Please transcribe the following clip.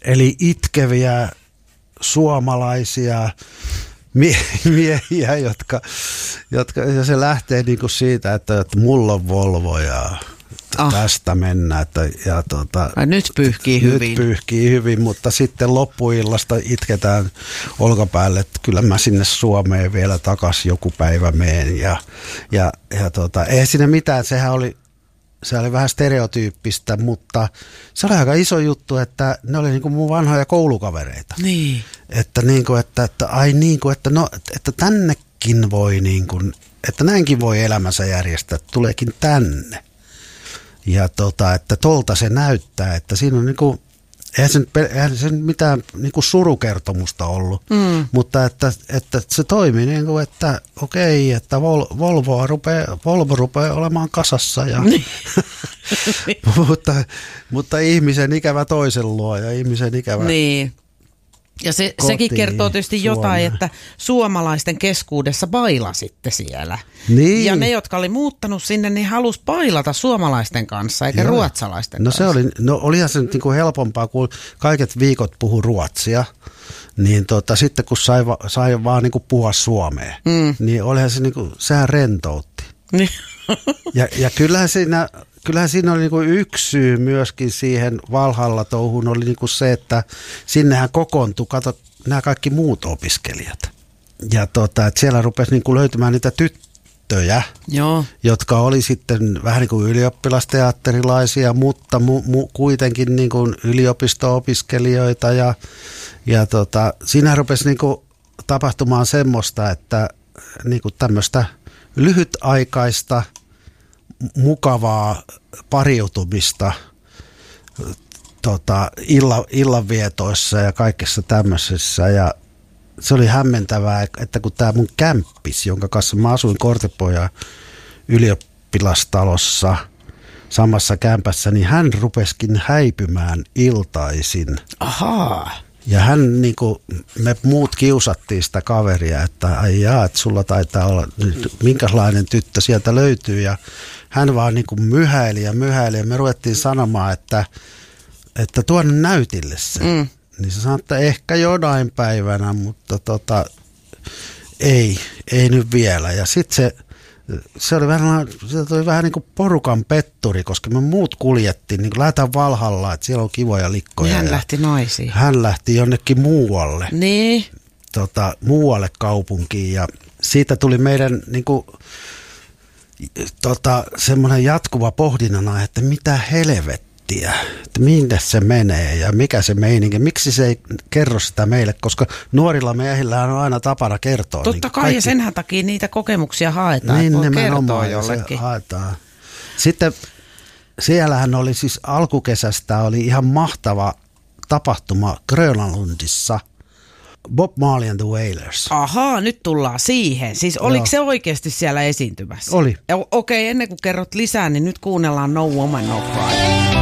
Eli itkeviä suomalaisia miehiä, jotka ja se lähtee niinku siitä, että mulla on Volvo ja tästä mennään. Nyt pyyhkii hyvin. Nyt pyyhkii hyvin, mutta sitten loppuillasta itketään olkapäälle, että kyllä mä sinne Suomeen vielä takas joku päivä meen. Ei siinä mitään, se oli vähän stereotyyppistä, mutta se oli aika iso juttu, että ne oli niinku mun vanhoja koulukavereita. Niin. Että tännekin voi että näinkin voi elämänsä järjestää, tuleekin tänne. Ja että tolta se näyttää, että siinä on eihän se mitään surukertomusta ollut, mutta että se toimii että okei, että Volvo rupeaa olemaan kasassa ja mutta ihmisen ikävä toisen luo ja ihmisen ikävä niin. Ja sekin kertoo tietysti jotain, että suomalaisten keskuudessa bailasitte siellä. Niin. Ja ne, jotka oli muuttanut sinne, niin halusi bailata suomalaisten kanssa, eikä ruotsalaisten kanssa. Olihan se helpompaa, kun kaiket viikot puhu ruotsia, niin sitten kun sai vaan puhua suomea, niin olihan se sehän rentoutti. Niin. Ja kyllähän siinä oli yksi syy myöskin siihen Valhalla-touhuun oli se, että sinnehän kokoontui, nämä kaikki muut opiskelijat. Ja että siellä rupesi löytymään niitä tyttöjä, jotka oli sitten vähän niin kuin ylioppilasteatterilaisia, mutta kuitenkin yliopisto-opiskelijoita. Ja siinä rupesi tapahtumaan semmoista, että tämmöistä lyhytaikaista mukavaa pariutumista illanvietoissa ja kaikessa tämmöisessä. Ja se oli hämmentävää, että kun tämä mun kämppis, jonka kanssa mä asuin Kortepojan ylioppilastalossa samassa kämpässä, niin hän rupesikin häipymään iltaisin. Ahaa. Ja hän me muut kiusattiin sitä kaveria, että että sulla taitaa olla nyt, minkälainen tyttö sieltä löytyy. Ja hän vaan myhäili ja me ruvettiin sanomaan, että tuonne näytille se. Niin se sanoi, että ehkä jonain päivänä, mutta ei nyt vielä. Ja sitten se oli vähän niin kuin porukan petturi, koska me muut kuljettiin, lähdetään Valhalla, että siellä on kivoja likkoja. Niin hän lähti naisiin. Hän lähti jonnekin muualle. Niin. Muualle kaupunkiin ja siitä tuli meidän semmoinen jatkuva pohdinnana, että mitä helvettiä, että minne se menee ja mikä se meininki, miksi se ei kerro sitä meille, koska nuorilla miehillä on aina tapana kertoa. Totta kai ja senhän takia niitä kokemuksia haetaan, niin, että voi kertoa jollekin. Haetaan. Sitten siellähän oli siis alkukesästä oli ihan mahtava tapahtuma Grönlundissa. Bob Marley and the Wailers. Ahaa, nyt tullaan siihen. Siis oliko se oikeasti siellä esiintymässä? Oli. Okei, ennen kuin kerrot lisää, niin nyt kuunnellaan No Woman No Cry.